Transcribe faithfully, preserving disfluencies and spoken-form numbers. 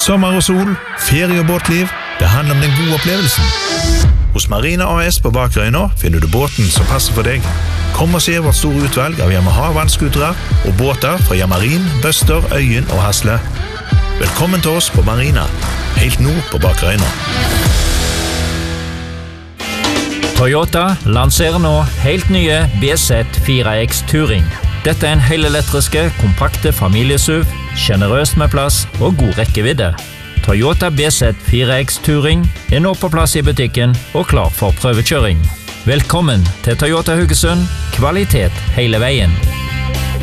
Sommer og sol, ferie og båtliv, det handler om den gode opplevelsen. Hos Marina A S på Bakerøyna finner du båten som passer for deg. Kom og se vårt store utvalg av Yamaha vannskutere og båter fra Yamarin, Bøster, Øyen og Hasle. Velkommen til oss på Marina, helt nord på Bakerøyna. Toyota lanserer nå helt nye B Z fire X Touring. Dette er en helelektriske, kompakte familieS U V, generøst med plass og god rekkevidde. Toyota B Z fire X Touring er nå på plass i butikken og klar for prøvekjøring. Velkommen til Toyota Haugesund, kvalitet hele veien.